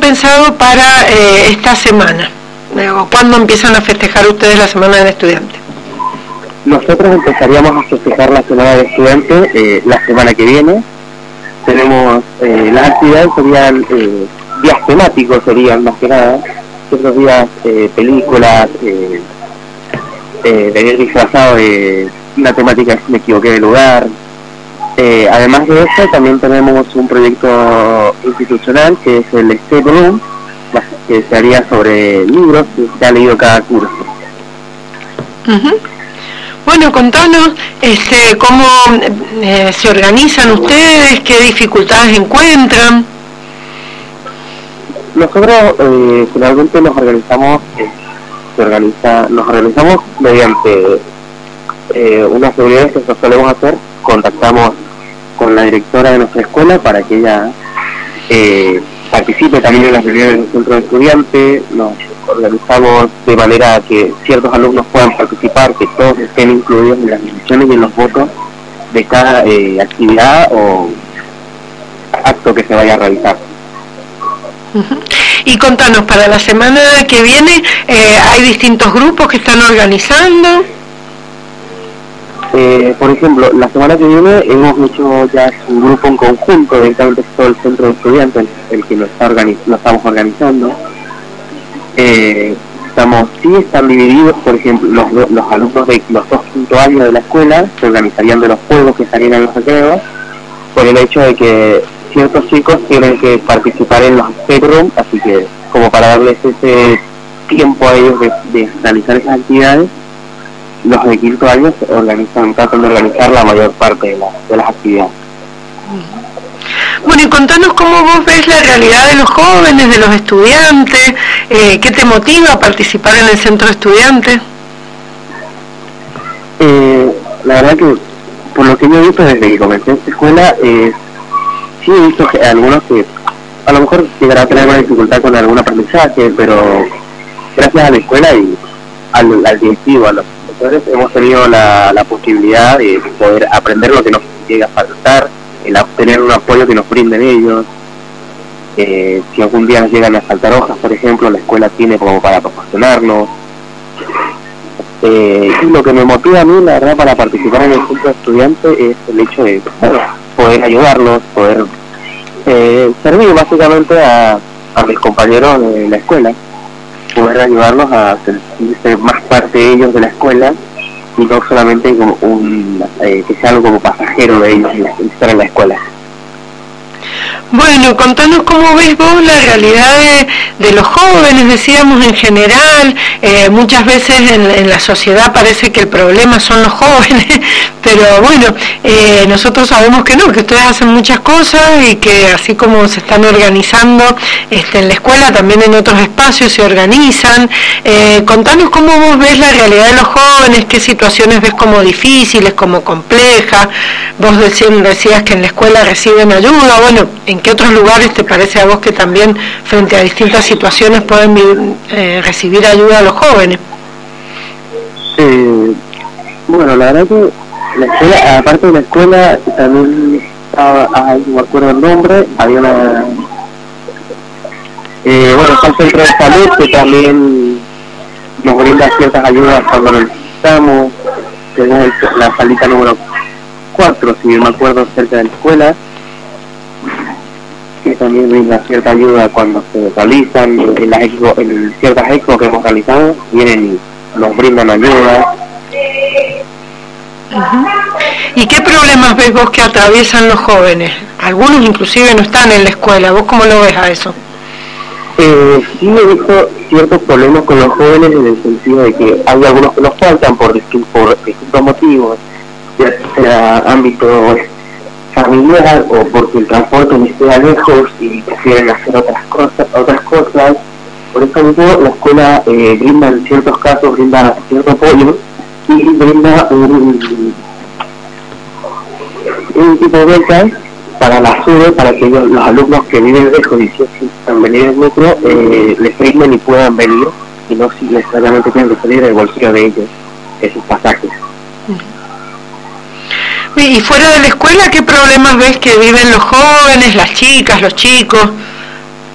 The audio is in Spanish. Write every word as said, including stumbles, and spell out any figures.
pensado para eh, esta semana? ¿Cuándo empiezan a festejar ustedes la Semana del Estudiante? Nosotros empezaríamos a festejar la Semana del Estudiante eh, la semana que viene. Tenemos, eh, las actividades serían eh, días temáticos, serían más que nada, otros días eh, películas, eh, eh, de ir disfrazado de una temática, si me equivoqué de lugar. Eh, además de eso, también tenemos un proyecto institucional que es el Escape Room, que se haría sobre libros que se ha leído cada curso. Uh-huh. Bueno, contanos este, cómo eh, se organizan ustedes, qué dificultades encuentran. Nosotros eh, finalmente nos organizamos, eh, se organiza, nos organizamos mediante eh, unas reuniones que nosotros solemos hacer. Contactamos con la directora de nuestra escuela para que ella eh, participe también en las reuniones del centro de estudiantes. Nos organizamos de manera que ciertos alumnos puedan participar, que todos estén incluidos en las decisiones y en los votos de cada eh, actividad o acto que se vaya a realizar. Uh-huh. Y contanos, para la semana que viene, eh, ¿hay distintos grupos que están organizando? Eh, por ejemplo, la semana que viene hemos hecho ya un grupo en conjunto, directamente todo el centro de estudiantes, el que lo, está organiz- lo estamos organizando. Eh, estamos, sí están divididos, por ejemplo, los, los alumnos de los dos quinto años de la escuela se organizarían de los juegos que estarían en los recreos, por el hecho de que ciertos chicos tienen que participar en los escape rooms, así que como para darles ese tiempo a ellos de, de realizar esas actividades, los de quinto año se organizan, tratan de organizar la mayor parte de, la, de las actividades. Bueno, y contanos cómo vos ves la realidad de los jóvenes, de los estudiantes, eh, ¿qué te motiva a participar en el centro de estudiantes? Eh, la verdad que, por lo que yo he visto desde que comencé esta escuela, eh, sí he visto que algunos que a lo mejor llegará a tener una dificultad con algún aprendizaje, pero gracias a la escuela y al, al directivo, a los profesores, hemos tenido la, la posibilidad de poder aprender lo que nos llega a faltar, el obtener un apoyo que nos brinden ellos. Eh, si algún día nos llegan a faltar hojas, por ejemplo, la escuela tiene como para proporcionarnos. Eh, y lo que me motiva a mí, la verdad, para participar en el centro de estudiantes es el hecho de bueno, poder ayudarlos, poder eh, servir básicamente a, a mis compañeros de la escuela, poder ayudarlos a sentirse más parte de ellos de la escuela y no solamente como un eh, que sea algo como pasajero de ellos en la, estar en la escuela. Bueno, contanos cómo ves vos la realidad de, de los jóvenes, decíamos en general, eh, muchas veces en, en la sociedad parece que el problema son los jóvenes, pero bueno, eh, nosotros sabemos que no, que ustedes hacen muchas cosas y que así como se están organizando este, en la escuela, también en otros espacios se organizan. Eh, contanos cómo vos ves la realidad de los jóvenes, qué situaciones ves como difíciles, como complejas. Vos decías que en la escuela reciben ayuda, bueno, ¿en qué otros lugares te parece a vos que también frente a distintas situaciones pueden eh, recibir ayuda a los jóvenes? Eh, bueno, la verdad que la escuela, aparte de la escuela, también estaba, ah, no me acuerdo el nombre, había una... Eh, bueno, está el centro de salud que también nos brinda ciertas ayudas cuando lo necesitamos. Tenemos el, la salita número cuatro, si me acuerdo, cerca de la escuela, que también brinda cierta ayuda cuando se realizan en las expo, en ciertas expos que hemos realizado, vienen y nos brindan ayuda. Uh-huh. ¿Y qué problemas ves vos que atraviesan los jóvenes? Algunos inclusive no están en la escuela, ¿vos cómo lo ves a eso? Eh, sí he visto ciertos problemas con los jóvenes en el sentido de que hay algunos que nos faltan por, por distintos motivos, ya sea ámbito familiar o porque el transporte les queda lejos y prefieren hacer otras cosas, otras cosas. Por eso mismo la escuela eh, brinda en ciertos casos, brinda cierto apoyo y brinda un, un tipo de becas para la SUBE, para que ellos, los alumnos que viven lejos y si necesitan venir en metro, eh, les brinden y puedan venir y no si necesariamente tienen que salir del bolsillo de ellos esos pasajes. Y fuera de la escuela, ¿qué problemas ves que viven los jóvenes, las chicas, los chicos?